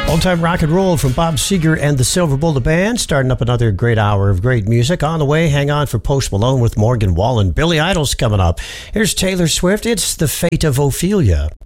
Old-time rock and roll from Bob Seger and the Silver Bullet Band, starting up another great hour of great music. On the way, hang on for Post Malone with Morgan Wallen. Billy Idol's coming up. Here's Taylor Swift. It's The Fate of Ophelia.